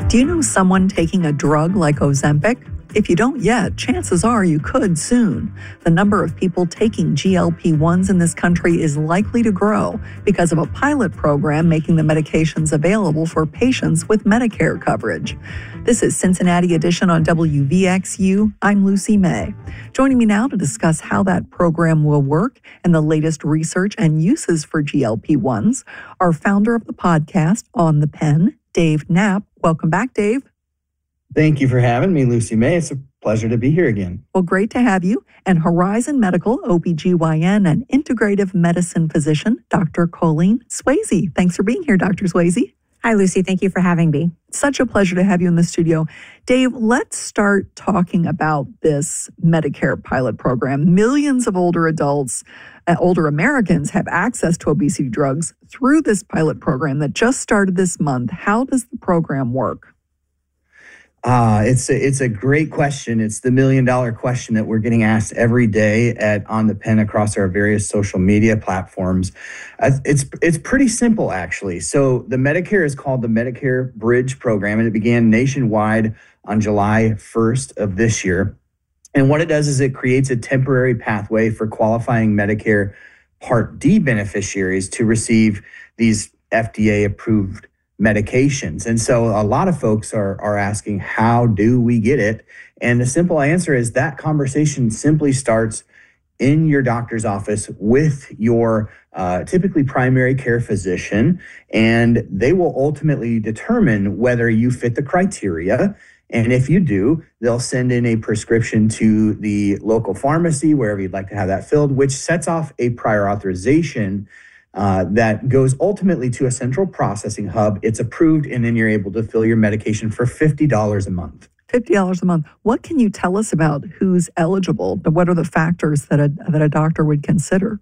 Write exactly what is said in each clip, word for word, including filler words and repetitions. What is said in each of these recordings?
Do you know someone taking a drug like Ozempic? If you don't yet, chances are you could soon. The number of people taking G L P ones in this country is likely to grow because of a pilot program making the medications available for patients with Medicare coverage. This is Cincinnati Edition on W V X U. I'm Lucy May. Joining me now to discuss how that program will work and the latest research and uses for G L P ones, our founder of the podcast, On the Pen, Dave Knapp. Welcome back, Dave. Thank you for having me, Lucy May. It's a pleasure to be here again. Well, great to have you. And Horizon Medical O B G Y N and integrative medicine physician, Doctor Colleen Swayze. Thanks for being here, Doctor Swayze. Hi, Lucy. Thank you for having me. Such a pleasure to have you in the studio. Dave, let's start talking about this Medicare pilot program. Millions of older adults, uh, older Americans have access to obesity drugs through this pilot program that just started this month. How does the program work? Uh, it's a, it's a great question. It's the million dollar question that we're getting asked every day at On the Pen across our various social media platforms. Uh, it's it's pretty simple, actually. So the Medicare is called the Medicare Bridge Program, and it began nationwide on July first of this year. And what it does is it creates a temporary pathway for qualifying Medicare Part D beneficiaries to receive these F D A-approved medications. And so a lot of folks are, are asking, how do we get it? And the simple answer is that conversation simply starts in your doctor's office with your uh, typically primary care physician, and they will ultimately determine whether you fit the criteria. And if you do, they'll send in a prescription to the local pharmacy, wherever you'd like to have that filled, which sets off a prior authorization Uh, that goes ultimately to a central processing hub. It's approved, and then you're able to fill your medication for fifty dollars a month. fifty dollars a month. What can you tell us about who's eligible? What are the factors that a, that a doctor would consider?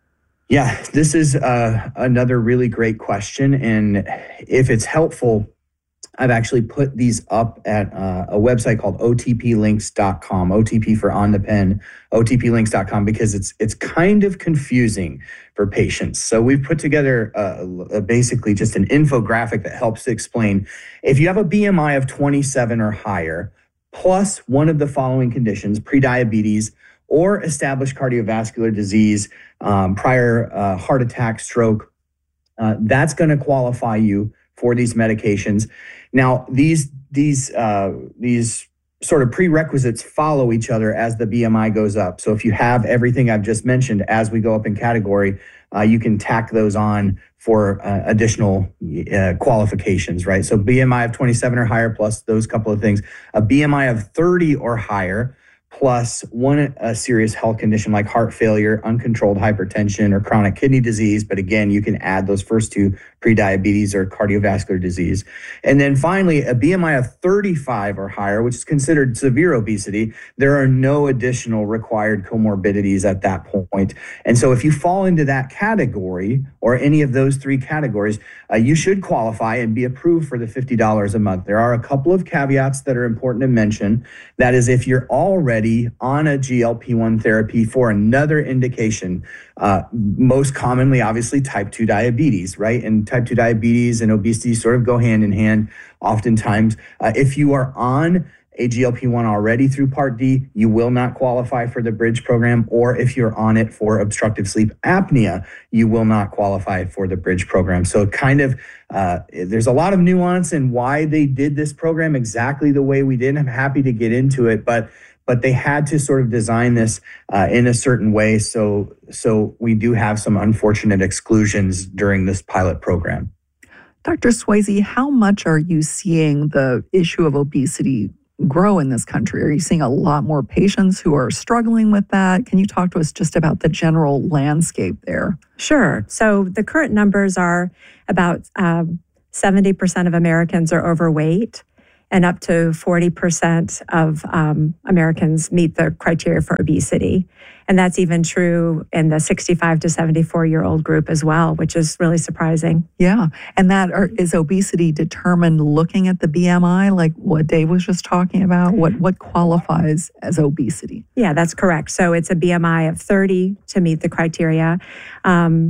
Yeah, this is uh, another really great question. And if it's helpful, I've actually put these up at uh, a website called O T P links dot com, O T P for On the Pen, O T P links dot com, because it's it's kind of confusing for patients. So we've put together uh, basically just an infographic that helps to explain if you have a B M I of twenty-seven or higher, plus one of the following conditions, prediabetes or established cardiovascular disease, um, prior uh, heart attack, stroke, uh, that's going to qualify you for these medications. Now, these these uh, these sort of prerequisites follow each other as the B M I goes up. So if you have everything I've just mentioned as we go up in category, uh, you can tack those on for uh, additional uh, qualifications, right? So B M I of twenty-seven or higher plus those couple of things. A B M I of thirty or higher plus one a serious health condition like heart failure, uncontrolled hypertension, or chronic kidney disease. But again, you can add those first two, prediabetes or cardiovascular disease. And then finally, a B M I of thirty-five or higher, which is considered severe obesity. There are no additional required comorbidities at that point. And so if you fall into that category or any of those three categories, uh, you should qualify and be approved for the fifty dollars a month. There are a couple of caveats that are important to mention. That is, if you're already on a G L P one therapy for another indication, uh, most commonly, obviously, type two diabetes, right? And type two diabetes and obesity sort of go hand in hand oftentimes. Uh, if you are on a G L P one already through Part D, you will not qualify for the Bridge program. Or if you're on it for obstructive sleep apnea, you will not qualify for the Bridge program. So kind of, uh, there's a lot of nuance in why they did this program exactly the way we did. I'm happy to get into it, but but they had to sort of design this uh, in a certain way. So, so we do have some unfortunate exclusions during this pilot program. Doctor Swayze, how much are you seeing the issue of obesity grow in this country? Are you seeing a lot more patients who are struggling with that? Can you talk to us just about the general landscape there? Sure. So the current numbers are about um, seventy percent of Americans are overweight, and up to forty percent of um, Americans meet the criteria for obesity. And that's even true in the sixty-five to seventy-four-year-old group as well, which is really surprising. Yeah. And that are, is obesity determined looking at the B M I, like what Dave was just talking about? What, what qualifies as obesity? Yeah, that's correct. So it's a B M I of thirty to meet the criteria. Um,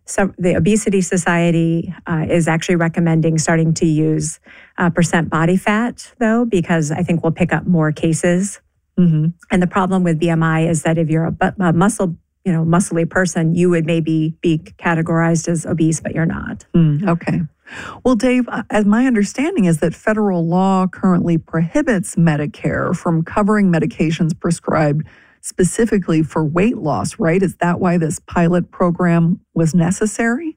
So the Obesity Society uh, is actually recommending starting to use uh, percent body fat, though, because I think we'll pick up more cases. Mm-hmm. And the problem with B M I is that if you're a, a muscle, you know, muscly person, you would maybe be categorized as obese, but you're not. Mm, okay. Well, Dave, as my understanding is that federal law currently prohibits Medicare from covering medications prescribed specifically for weight loss, right? Is that why this pilot program was necessary?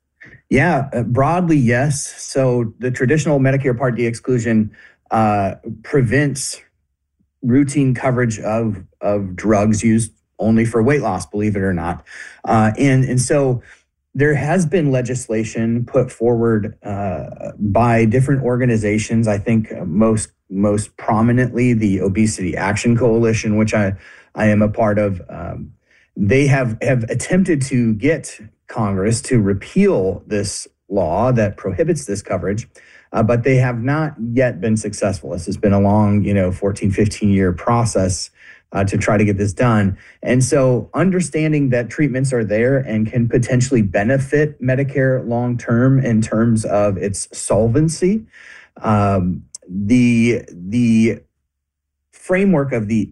Yeah, uh, broadly, yes. So the traditional Medicare Part D exclusion uh, prevents routine coverage of, of drugs used only for weight loss, believe it or not. Uh, and, and so there has been legislation put forward uh, by different organizations. I think most most prominently the Obesity Action Coalition, which I, I am a part of. Um, they have, have attempted to get Congress to repeal this law that prohibits this coverage, uh, but they have not yet been successful. This has been a long, you know, fourteen, fifteen year process Uh, to try to get this done. And so understanding that treatments are there and can potentially benefit Medicare long-term in terms of its solvency, um, the the framework of the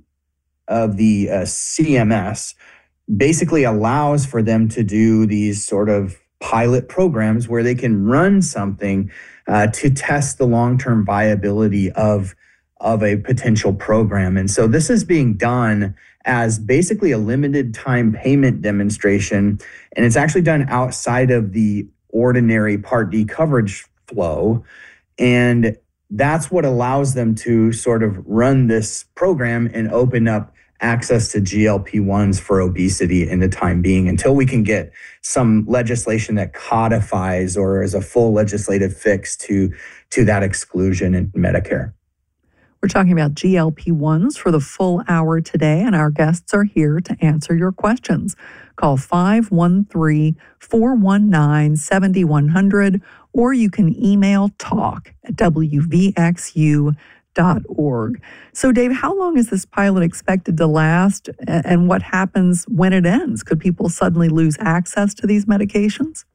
of the uh, C M S basically allows for them to do these sort of pilot programs where they can run something uh, to test the long-term viability of of a potential program. And so this is being done as basically a limited time payment demonstration. And it's actually done outside of the ordinary Part D coverage flow. And that's what allows them to sort of run this program and open up access to G L P ones for obesity in the time being until we can get some legislation that codifies or is a full legislative fix to, to that exclusion in Medicare. We're talking about G L P ones for the full hour today, and our guests are here to answer your questions. Call five one three, four one nine, seven one zero zero, or you can email talk at w v x u dot org. So, Dave, how long is this pilot expected to last, and what happens when it ends? Could people suddenly lose access to these medications?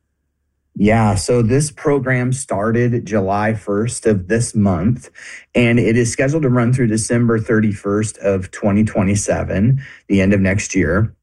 Yeah, so this program started July first of this month, and it is scheduled to run through December thirty-first of twenty twenty-seven, the end of next year.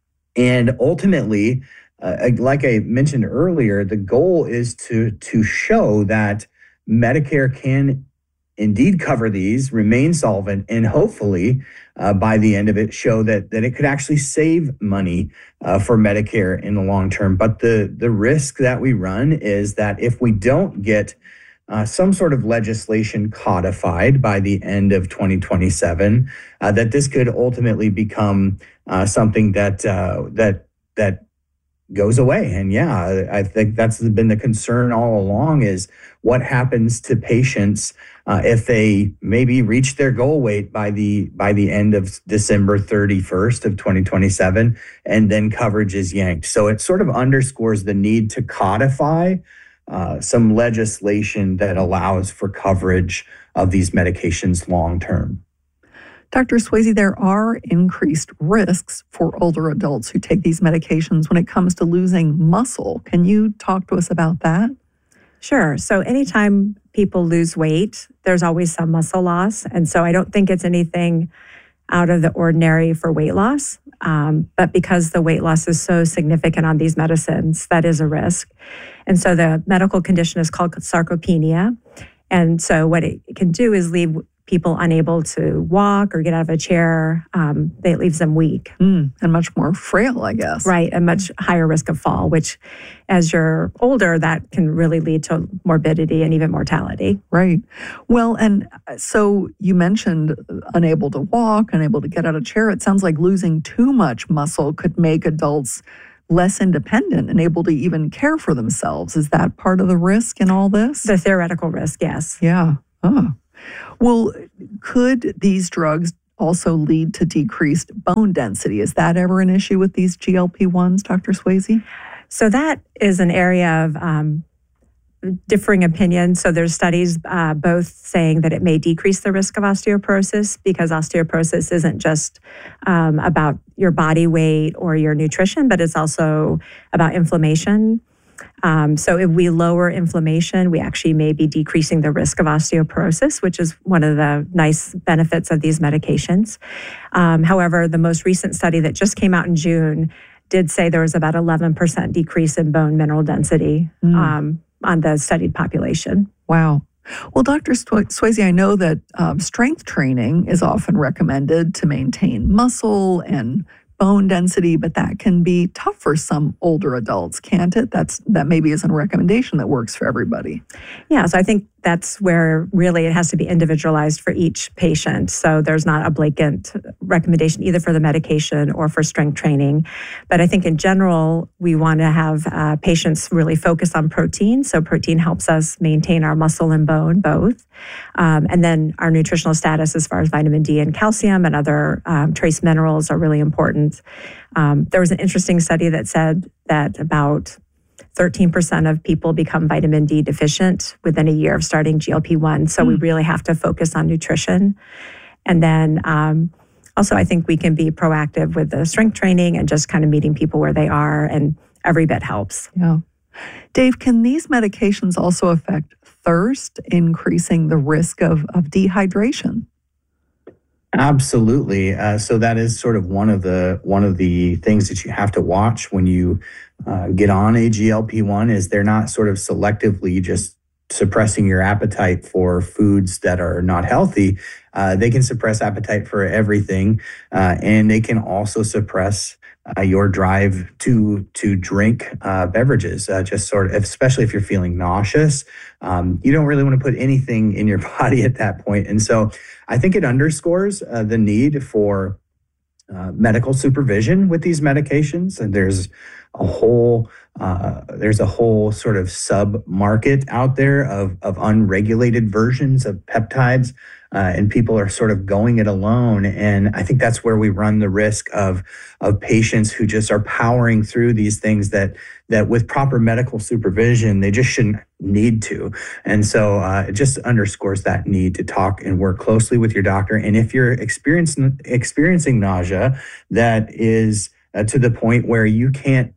And ultimately, uh, like I mentioned earlier, the goal is to, to show that Medicare can indeed cover these, remain solvent, and hopefully uh, by the end of it show that that it could actually save money uh, for Medicare in the long term. But the, the risk that we run is that if we don't get uh, some sort of legislation codified by the end of twenty twenty-seven, uh, that this could ultimately become uh, something that uh, that that goes away. And yeah, I think that's been the concern all along, is what happens to patients uh, if they maybe reach their goal weight by the by the end of December thirty-first of twenty twenty-seven, and then coverage is yanked. So it sort of underscores the need to codify uh, some legislation that allows for coverage of these medications long term. Doctor Swayze, there are increased risks for older adults who take these medications when it comes to losing muscle. Can you talk to us about that? Sure. So anytime people lose weight, there's always some muscle loss. And so I don't think it's anything out of the ordinary for weight loss. Um, but because the weight loss is so significant on these medicines, that is a risk. And so the medical condition is called sarcopenia. And so what it can do is leave people unable to walk or get out of a chair. Um, it leaves them weak. Mm, and much more frail, I guess. Right, a much higher risk of fall, which as you're older, that can really lead to morbidity and even mortality. Right. Well, and so you mentioned unable to walk, unable to get out of a chair. It sounds like losing too much muscle could make adults less independent and able to even care for themselves. Is that part of the risk in all this? The theoretical risk, yes. Yeah. Oh. Well, could these drugs also lead to decreased bone density? Is that ever an issue with these G L P ones, Doctor Swayze? So that is an area of um, differing opinions. So there's studies uh, both saying that it may decrease the risk of osteoporosis, because osteoporosis isn't just um, about your body weight or your nutrition, but it's also about inflammation. Um, so if we lower inflammation, we actually may be decreasing the risk of osteoporosis, which is one of the nice benefits of these medications. Um, however, the most recent study that just came out in June did say there was about eleven percent decrease in bone mineral density mm. um, on the studied population. Wow. Well, Doctor Swayze, I know that um, strength training is often recommended to maintain muscle and bone density, but that can be tough for some older adults, can't it? That's that maybe isn't a recommendation that works for everybody. Yeah, so I think that's where really it has to be individualized for each patient. So there's not a blanket recommendation either for the medication or for strength training. But I think in general, we want to have uh, patients really focus on protein. So protein helps us maintain our muscle and bone both. Um, and then our nutritional status as far as vitamin D and calcium and other um, trace minerals are really important. Um, there was an interesting study that said that about thirteen percent of people become vitamin D deficient within a year of starting G L P one. So mm. we really have to focus on nutrition. And then um, also I think we can be proactive with the strength training and just kind of meeting people where they are, and every bit helps. Yeah. Dave, can these medications also affect thirst, increasing the risk of, of dehydration? Absolutely. Uh, so that is sort of one of the one of the things that you have to watch when you uh, get on a G L P one is they're not sort of selectively just suppressing your appetite for foods that are not healthy. Uh, they can suppress appetite for everything, uh, and they can also suppress uh, your drive to to drink uh, beverages. Uh, just sort of, especially if you're feeling nauseous, um, you don't really want to put anything in your body at that point. And so, I think it underscores uh, the need for uh, medical supervision with these medications. And there's a whole uh, there's a whole sort of sub market out there of of unregulated versions of peptides. Uh, and people are sort of going it alone. And I think that's where we run the risk of, of patients who just are powering through these things that, that with proper medical supervision, they just shouldn't need to. And so uh, it just underscores that need to talk and work closely with your doctor. And if you're experiencing, experiencing nausea that is uh, to the point where you can't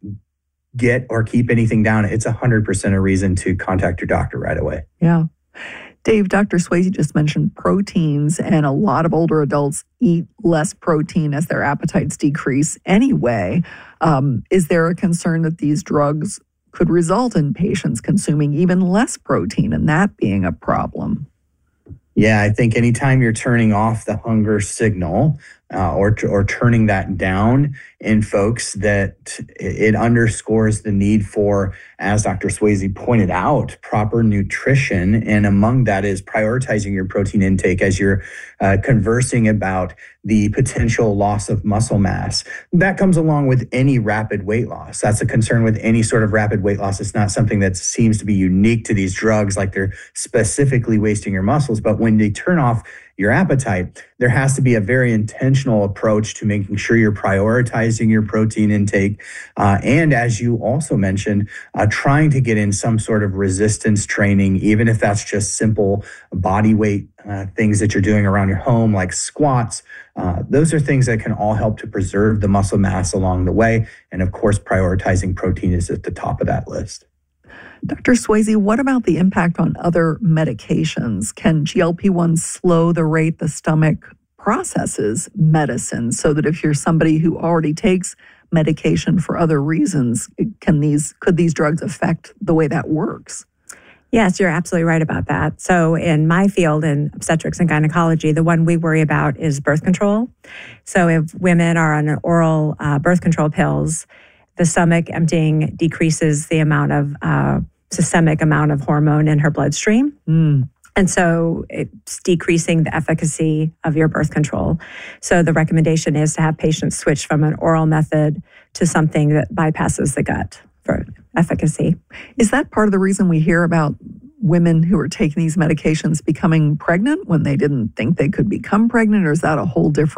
get or keep anything down, it's one hundred percent a reason to contact your doctor right away. Yeah. Dave, Doctor Swayze just mentioned proteins, and a lot of older adults eat less protein as their appetites decrease anyway. Um, is there a concern that these drugs could result in patients consuming even less protein and that being a problem? Yeah, I think anytime you're turning off the hunger signal uh, or or turning that down in folks, that it underscores the need for, as Doctor Swayze pointed out, proper nutrition. And among that is prioritizing your protein intake as you're uh, conversing about the potential loss of muscle mass. That comes along with any rapid weight loss. That's a concern with any sort of rapid weight loss. It's not something that seems to be unique to these drugs, like they're specifically wasting your muscles. But when they turn off your appetite, there has to be a very intentional approach to making sure you're prioritizing your protein intake. Uh, and as you also mentioned, uh, trying to get in some sort of resistance training, even if that's just simple body weight uh, things that you're doing around your home, like squats. Uh, those are things that can all help to preserve the muscle mass along the way. And of course, prioritizing protein is at the top of that list. Doctor Swayze, what about the impact on other medications? Can G L P one slow the rate the stomach processes medicine, so that if you're somebody who already takes medication for other reasons, can these could these drugs affect the way that works? Yes, you're absolutely right about that. So in my field, in obstetrics and gynecology, the one we worry about is birth control. So if women are on oral uh, birth control pills, the stomach emptying decreases the amount of uh, systemic amount of hormone in her bloodstream. Mm. And so it's decreasing the efficacy of your birth control. So the recommendation is to have patients switch from an oral method to something that bypasses the gut for efficacy. Is that part of the reason we hear about women who are taking these medications becoming pregnant when they didn't think they could become pregnant, or is that a whole different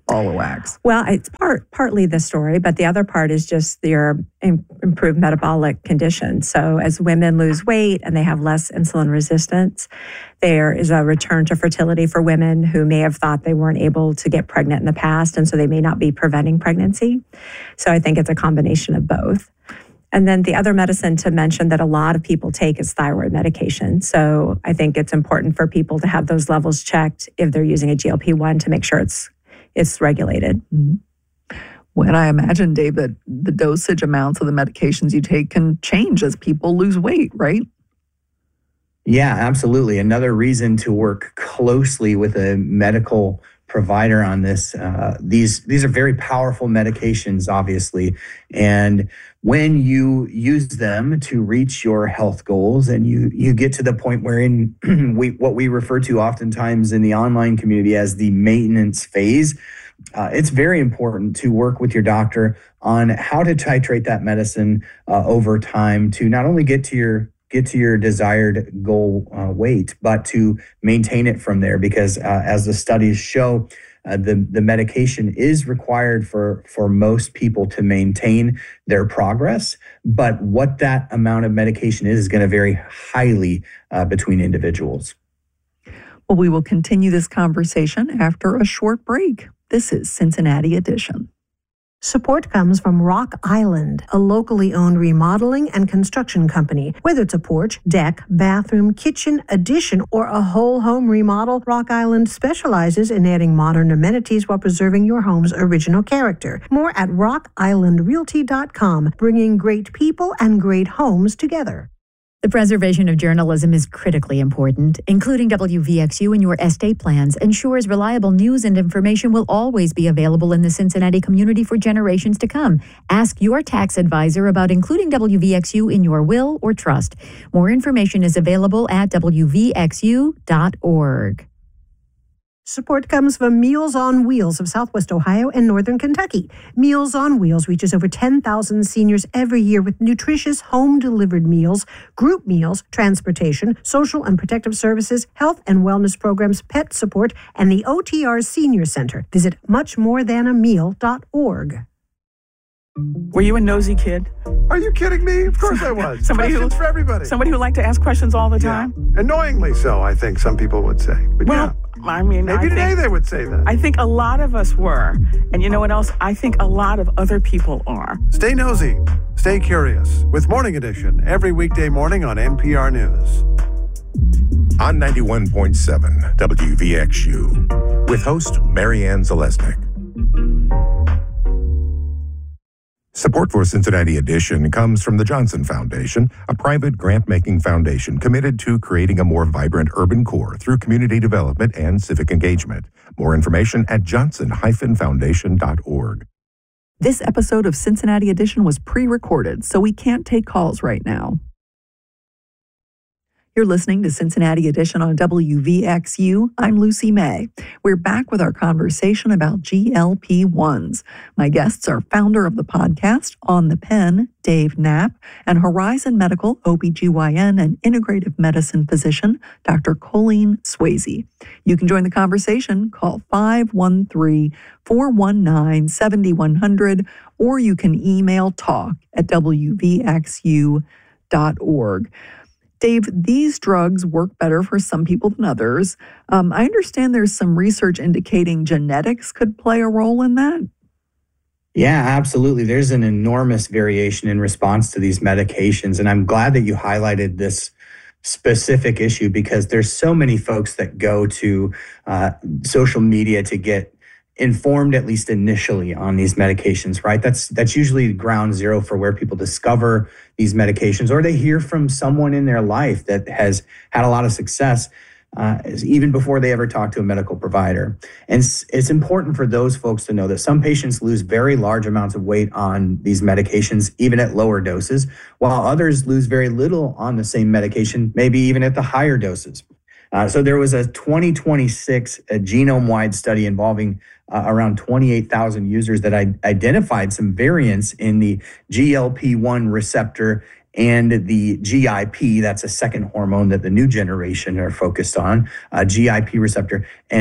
ball of wax? Well, it's part partly the story, but the other part is just your im- improved metabolic condition. So as women lose weight and they have less insulin resistance, there is a return to fertility for women who may have thought they weren't able to get pregnant in the past, and so they may not be preventing pregnancy. So I think it's a combination of both. And then the other medicine to mention that a lot of people take is thyroid medication. So I think it's important for people to have those levels checked if they're using a G L P one to make sure it's it's regulated. Mm-hmm. Well, and I imagine, Dave, that the dosage amounts of the medications you take can change as people lose weight, right? Yeah, absolutely. Another reason to work closely with a medical provider on this. Uh, these these are very powerful medications, obviously, and when you use them to reach your health goals, and you you get to the point wherein we what we refer to oftentimes in the online community as the maintenance phase, uh, it's very important to work with your doctor on how to titrate that medicine uh, over time to not only get to your get to your desired goal uh, weight, but to maintain it from there. Because uh, as the studies show, uh, the, the medication is required for, for most people to maintain their progress. But what that amount of medication is, is going to vary highly uh, between individuals. Well, we will continue this conversation after a short break. This is Cincinnati Edition. Support comes from Rock Island, a locally owned remodeling and construction company. Whether it's a porch, deck, bathroom, kitchen, addition, or a whole home remodel, Rock Island specializes in adding modern amenities while preserving your home's original character. More at rock island realty dot com, bringing great people and great homes together. The preservation of journalism is critically important. Including W V X U in your estate plans ensures reliable news and information will always be available in the Cincinnati community for generations to come. Ask your tax advisor about including W V X U in your will or trust. More information is available at w v x u dot org. Support comes from Meals on Wheels of Southwest Ohio and Northern Kentucky. Meals on Wheels reaches over ten thousand seniors every year with nutritious home-delivered meals, group meals, transportation, social and protective services, health and wellness programs, pet support, and the O T R Senior Center. Visit much more than a meal dot org. Were you a nosy kid? Are you kidding me? Of course I was. Somebody questions who, for everybody. Somebody who liked to ask questions all the time? Yeah. Annoyingly so, I think some people would say. But well, yeah. I mean, maybe I today think, they would say that. I think a lot of us were. And you know what else? I think a lot of other people are. Stay nosy. Stay curious. With Morning Edition, every weekday morning on N P R News. On ninety-one point seven W V X U, with host Marianne Zalesnik. Support for Cincinnati Edition comes from the Johnson Foundation, a private grant-making foundation committed to creating a more vibrant urban core through community development and civic engagement. More information at johnson dash foundation dot org. This episode of Cincinnati Edition was pre-recorded, so we can't take calls right now. You're listening to Cincinnati Edition on W V X U. I'm Lucy May. We're back with our conversation about G L P ones. My guests are founder of the podcast On the Pen, Dave Knapp, and Horizon Medical O B G Y N and integrative medicine physician, Doctor Colleen Swayze. You can join the conversation. Call five one three, four one nine, seven one zero zero, or you can email talk at w v x u dot org. Dave, these drugs work better for some people than others. Um, I understand there's some research indicating genetics could play a role in that. Yeah, absolutely. There's an enormous variation in response to these medications. And I'm glad that you highlighted this specific issue because there's so many folks that go to uh, social media to get informed, at least initially, on these medications, right? That's that's usually ground zero for where people discover these medications, or they hear from someone in their life that has had a lot of success, uh, even before they ever talk to a medical provider. And it's, it's important for those folks to know that some patients lose very large amounts of weight on these medications, even at lower doses, while others lose very little on the same medication, maybe even at the higher doses. Uh, so there was a twenty twenty-six a genome-wide study involving uh, around twenty-eight thousand users that I identified some variants in the G L P one receptor and the G I P, that's a second hormone that the new generation are focused on, uh, G I P receptor. And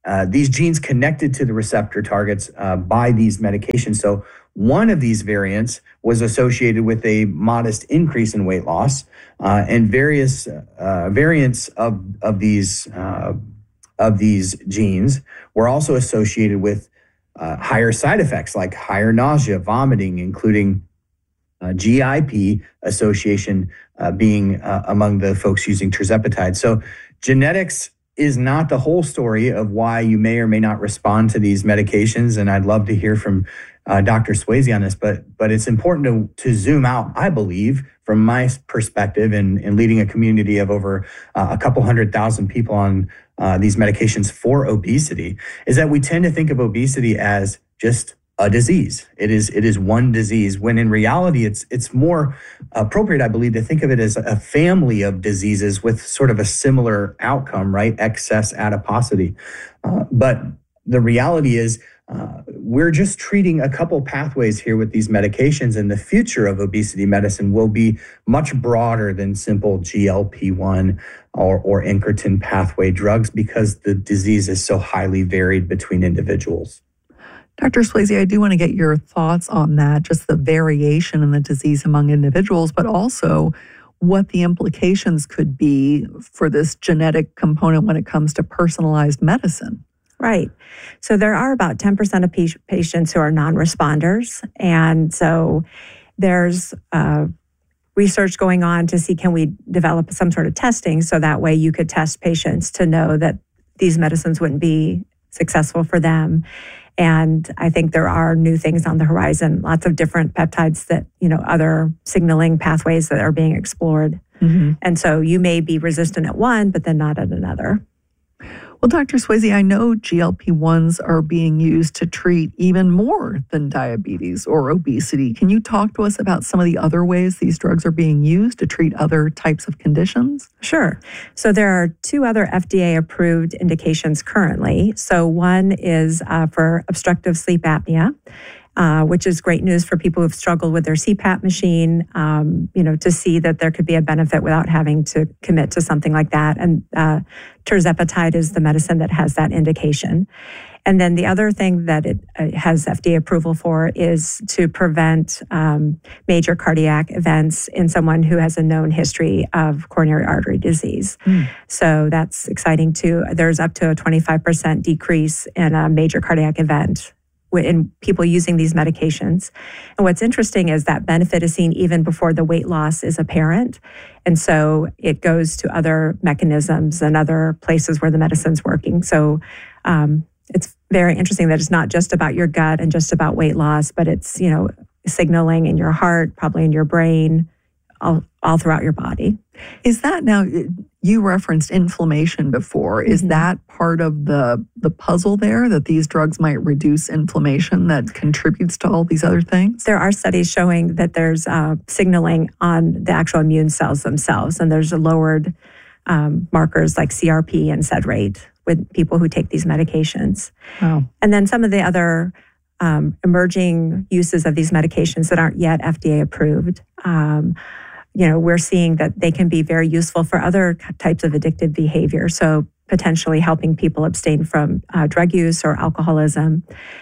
uh, these genes connected to the receptor targets uh, by these medications. So one of these variants was associated with a modest increase in weight loss, uh, and various uh, variants of of these uh, of these genes were also associated with uh, higher side effects like higher nausea, vomiting, including uh, G I P association uh, being uh, among the folks using tirzepatide. So genetics is not the whole story of why you may or may not respond to these medications, and I'd love to hear from uh, Doctor Swayze on this, but but it's important to, to zoom out, I believe, from my perspective in, in leading a community of over uh, a couple hundred thousand people on uh, these medications for obesity, is that we tend to think of obesity as just a disease. It is it is one disease, when in reality it's it's more appropriate, I believe, to think of it as a family of diseases with sort of a similar outcome, right? Excess adiposity. Uh, but the reality is uh, we're just treating a couple pathways here with these medications, and the future of obesity medicine will be much broader than simple G L P one or, or incretin pathway drugs, because the disease is so highly varied between individuals. Doctor Swayze, I do want to get your thoughts on that, just the variation in the disease among individuals, but also what the implications could be for this genetic component when it comes to personalized medicine. Right. So there are about ten percent of patients who are non-responders. And so there's uh, research going on to see, can we develop some sort of testing so that way you could test patients to know that these medicines wouldn't be successful for them. And I think there are new things on the horizon, lots of different peptides that, you know, other signaling pathways that are being explored. Mm-hmm. And so you may be resistant at one, but then not at another. Well, Doctor Swayze, I know G L P ones are being used to treat even more than diabetes or obesity. Can you talk to us about some of the other ways these drugs are being used to treat other types of conditions? Sure. So there are two other F D A-approved indications currently. So one is uh, for obstructive sleep apnea, Uh, which is great news for people who've struggled with their C PAP machine, um, you know, to see that there could be a benefit without having to commit to something like that. And uh, tirzepatide is the medicine that has that indication. And then the other thing that it uh, has F D A approval for is to prevent um, major cardiac events in someone who has a known history of coronary artery disease. Mm. So that's exciting too. There's up to a twenty-five percent decrease in a major cardiac event in people using these medications. And what's interesting is that benefit is seen even before the weight loss is apparent. And so it goes to other mechanisms and other places where the medicine's working. So um, it's very interesting that it's not just about your gut and just about weight loss, but it's, you know, signaling in your heart, probably in your brain, all, all throughout your body. Is that now, you referenced inflammation before. Is mm-hmm. that part of the, the puzzle there, that these drugs might reduce inflammation that contributes to all these other things? There are studies showing that there's uh, signaling on the actual immune cells themselves, and there's a lowered um, markers like C R P and sed rate with people who take these medications. Wow. And then some of the other um, emerging uses of these medications that aren't yet F D A approved, um, you know, we're seeing that they can be very useful for other types of addictive behavior. So potentially helping people abstain from uh, drug use or alcoholism.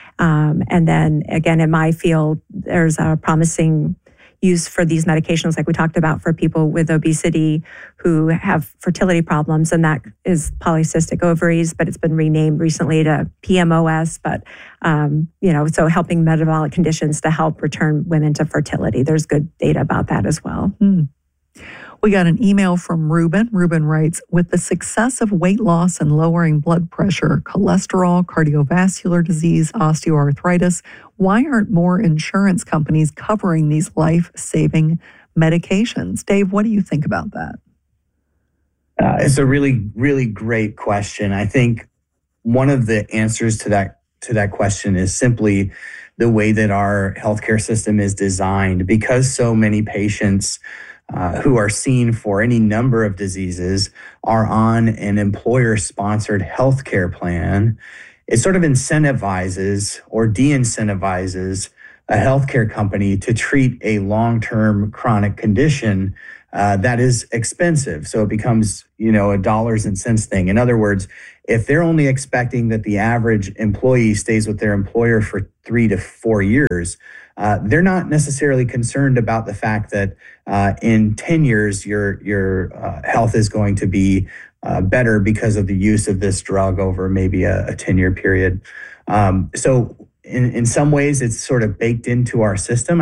Um, and then again, in my field, there's a promising use for these medications, like we talked about, for people with obesity who have fertility problems, and that is polycystic ovaries, but it's been renamed recently to P M O S. But, um, you know, so helping metabolic conditions to help return women to fertility. There's good data about that as well. Mm. We got an email from Ruben. Ruben writes, with the success of weight loss and lowering blood pressure, cholesterol, cardiovascular disease, osteoarthritis, why aren't more insurance companies covering these life-saving medications? Dave, what do you think about that? Uh, it's a really, really great question. I think one of the answers to that to that question is simply the way that our healthcare system is designed, because so many patients Uh, who are seen for any number of diseases are on an employer-sponsored healthcare plan. It sort of incentivizes or de-incentivizes a healthcare company to treat a long-term chronic condition uh, that is expensive. So it becomes, you know, a dollars and cents thing. In other words, if they're only expecting that the average employee stays with their employer for three to four years, uh, they're not necessarily concerned about the fact that uh, in ten years, your, your uh, health is going to be uh, better because of the use of this drug over maybe a, a ten-year period. Um, so in, in some ways, it's sort of baked into our system.